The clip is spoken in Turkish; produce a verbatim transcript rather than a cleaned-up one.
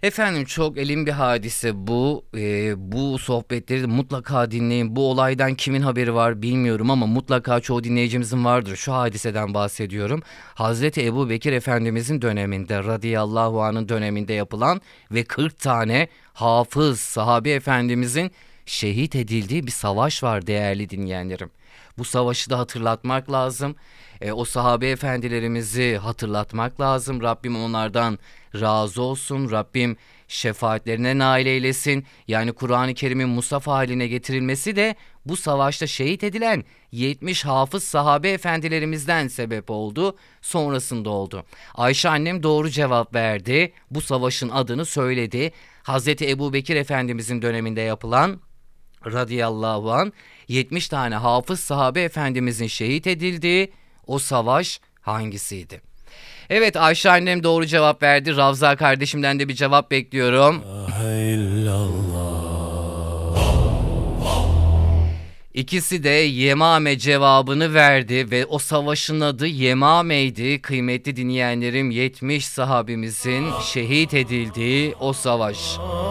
Efendim çok elin bir hadise bu. Ee, bu sohbetleri de mutlaka dinleyin. Bu olaydan kimin haberi var bilmiyorum ama mutlaka çoğu dinleyicimizin vardır. Şu hadiseden bahsediyorum. Hazreti Ebu Bekir Efendimizin döneminde, radıyallahu anh'ın döneminde yapılan ve kırk tane hafız sahabe efendimizin şehit edildiği bir savaş var değerli dinleyenlerim. Bu savaşı da hatırlatmak lazım. E, o sahabe efendilerimizi hatırlatmak lazım. Rabbim onlardan razı olsun. Rabbim şefaatlerine nail eylesin. Yani Kur'an-ı Kerim'in musaf haline getirilmesi de bu savaşta şehit edilen yetmiş hafız sahabe efendilerimizden sebep oldu. Sonrasında oldu. Ayşe annem doğru cevap verdi. Bu savaşın adını söyledi. Hazreti Ebu Bekir Efendimizin döneminde yapılan radıyallahu anh yetmiş tane hafız sahabe efendimizin şehit edildiği o savaş hangisiydi? Evet, Ayşe annem doğru cevap verdi. Ravza kardeşimden de bir cevap bekliyorum. İkisi de Yemame cevabını verdi ve o savaşın adı Yemame'ydi. Kıymetli dinleyenlerim, yetmiş sahabimizin şehit edildiği o savaş.